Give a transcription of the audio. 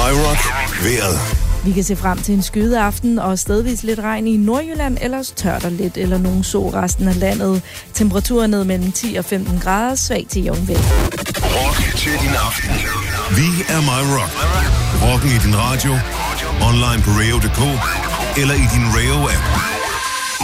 MyRock vejret. Vi kan se frem til en skyet aften og stedvis lidt regn i Nordjylland, ellers tørt og lidt eller nogen sol resten af landet. Temperaturer ned mellem 10 og 15 grader, svag til jævn vind. Rock til din aften. Vi er MyRock. Rocken i din radio, online på radio.dk eller i din radio-app.